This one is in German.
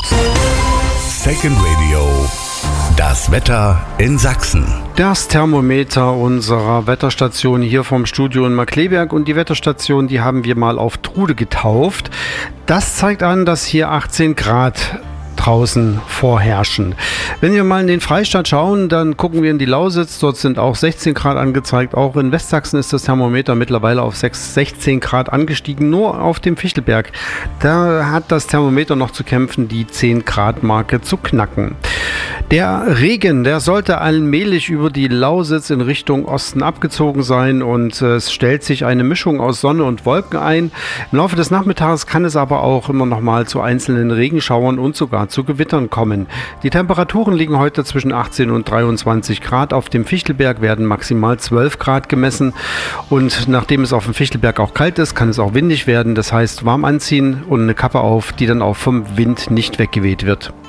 Second Radio, das Wetter in Sachsen. Das Thermometer unserer Wetterstation hier vom Studio in Markkleeberg, und die Wetterstation, die haben wir mal auf Trude getauft. Das zeigt an, dass hier 18 Grad draußen vorherrschen. Wenn wir mal in den Freistaat schauen, dann gucken wir in die Lausitz. Dort sind auch 16 Grad angezeigt. Auch in Westsachsen ist das Thermometer mittlerweile auf 16 Grad angestiegen. Nur auf dem Fichtelberg, da hat das Thermometer noch zu kämpfen, die 10 Grad Marke zu knacken. Der Regen, der sollte allmählich über die Lausitz in Richtung Osten abgezogen sein, und es stellt sich eine Mischung aus Sonne und Wolken ein. Im Laufe des Nachmittags kann es aber auch immer noch mal zu einzelnen Regenschauern und sogar zu Gewittern kommen. Die Temperaturen liegen heute zwischen 18 und 23 Grad. Auf dem Fichtelberg werden maximal 12 Grad gemessen, und nachdem es auf dem Fichtelberg auch kalt ist, kann es auch windig werden. Das heißt, warm anziehen und eine Kappe auf, die dann auch vom Wind nicht weggeweht wird.